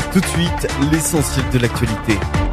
Tout de suite, l'essentiel de l'actualité.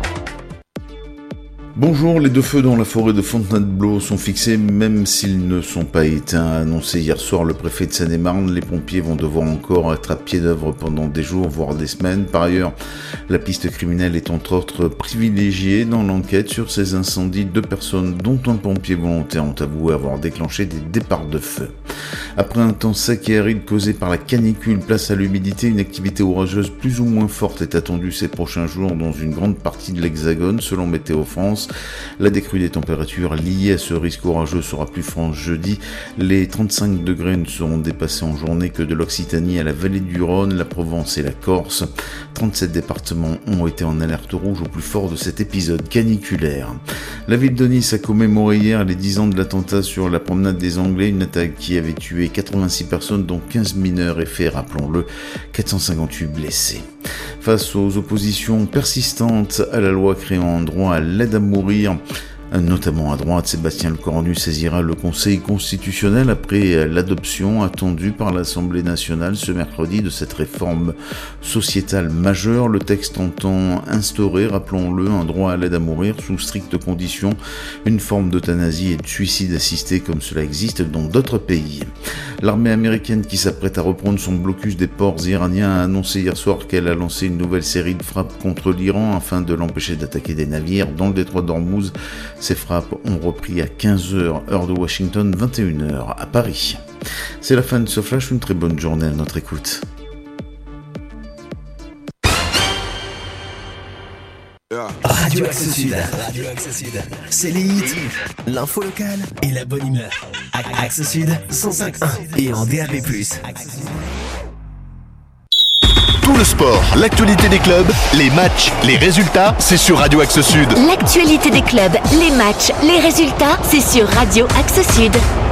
Bonjour, les deux feux dans la forêt de Fontainebleau sont fixés même s'ils ne sont pas éteints. A annoncé hier soir le préfet de Seine-et-Marne, les pompiers vont devoir encore être à pied d'œuvre pendant des jours, voire des semaines. Par ailleurs, la piste criminelle est entre autres privilégiée dans l'enquête sur ces incendies. 2 personnes, dont un pompier volontaire, ont avoué avoir déclenché des départs de feu. Après un temps sec et aride causé par la canicule, place à l'humidité, une activité orageuse plus ou moins forte est attendue ces prochains jours dans une grande partie de l'Hexagone, selon Météo France. La décrue des températures liée à ce risque orageux sera plus franche jeudi. Les 35 degrés ne seront dépassés en journée que de l'Occitanie à la vallée du Rhône, la Provence et la Corse. 37 départements ont été en alerte rouge au plus fort de cet épisode caniculaire. La ville de Nice a commémoré hier les 10 ans de l'attentat sur la promenade des Anglais, une attaque qui avait tué 86 personnes dont 15 mineurs et fait, rappelons-le, 458 blessés. Face aux oppositions persistantes à la loi créant un droit à l'aide à mourir, notamment à droite, Sébastien Lecornu saisira le Conseil constitutionnel après l'adoption attendue par l'Assemblée nationale ce mercredi de cette réforme sociétale majeure. Le texte entend instaurer, rappelons-le, un droit à l'aide à mourir sous strictes conditions, une forme d'euthanasie et de suicide assisté comme cela existe dans d'autres pays. L'armée américaine qui s'apprête à reprendre son blocus des ports iraniens a annoncé hier soir qu'elle a lancé une nouvelle série de frappes contre l'Iran afin de l'empêcher d'attaquer des navires dans le détroit d'Ormuz. Ces frappes ont repris à 15h, heure de Washington, 21h à Paris. C'est la fin de ce flash, une très bonne journée à notre écoute. Radio Axe Sud. C'est les hits, l'info locale et la bonne humeur. Axe Sud 105.1 et en DAB+. Tout le sport, l'actualité des clubs, les matchs, les résultats, c'est sur Radio Axe Sud. L'actualité des clubs, les matchs, les résultats, c'est sur Radio Axe Sud.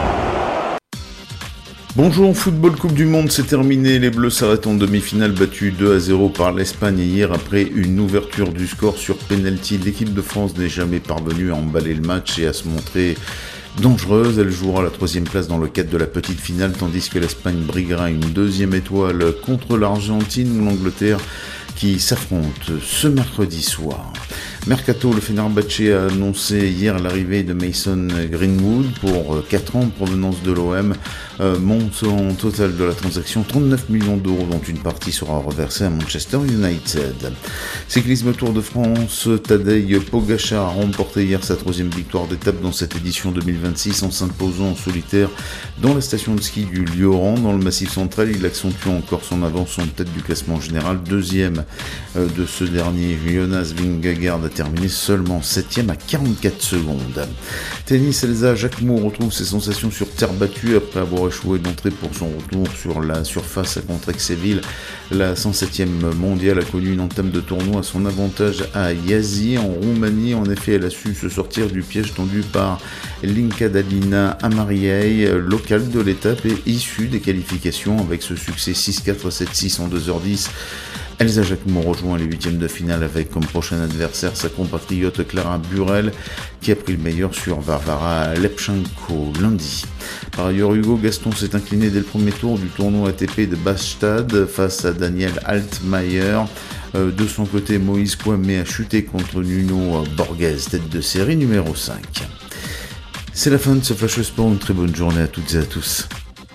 Bonjour, football Coupe du Monde, c'est terminé. Les Bleus s'arrêtent en demi-finale, battus 2-0 par l'Espagne hier après une ouverture du score sur penalty. L'équipe de France n'est jamais parvenue à emballer le match et à se montrer dangereuse. Elle jouera la 3e place dans le cadre de la petite finale, tandis que l'Espagne briguera une 2e étoile contre l'Argentine ou l'Angleterre qui s'affrontent ce mercredi soir. Mercato, le Fenerbahçe a annoncé hier l'arrivée de Mason Greenwood pour 4 ans en provenance de l'OM. Montant total de la transaction 39 millions d'euros, dont une partie sera reversée à Manchester United. Cyclisme Tour de France, Tadej Pogačar a remporté hier sa 3e victoire d'étape dans cette édition 2026 en s'imposant en solitaire dans la station de ski du Lioran. Dans le Massif central, il accentue encore son avance en tête du classement général. 2e de ce dernier, Jonas Vingegaard a terminé seulement 7e à 44 secondes. Tennis, Elsa Jacquemot retrouve ses sensations sur terre battue après avoir échoué d'entrée pour son retour sur la surface contre Aix-Séville. La 107e mondiale a connu une entame de tournoi à son avantage à Iași en Roumanie. En effet, elle a su se sortir du piège tendu par Linkadalina Amariei, locale de l'étape et issue des qualifications avec ce succès 6-4, 7-6 en 2h10. Elsa Jacquemot rejoint les 8e de finale avec comme prochain adversaire sa compatriote Clara Burel qui a pris le meilleur sur Varvara Lepchenko lundi. Par ailleurs, Hugo Gaston s'est incliné dès le premier tour du tournoi ATP de Bastad face à Daniel Altmaier. De son côté, Moïse Kouamé a chuté contre Nuno Borges, tête de série numéro 5. C'est la fin de ce Flash Sport, une très bonne journée à toutes et à tous.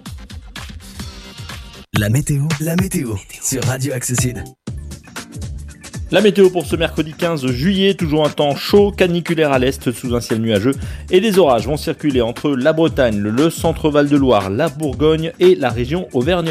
La météo sur Radio Axe Sud. La météo pour ce mercredi 15 juillet, toujours un temps chaud, caniculaire à l'est sous un ciel nuageux et des orages vont circuler entre la Bretagne, le centre Val de Loire, la Bourgogne et la région Auvergne.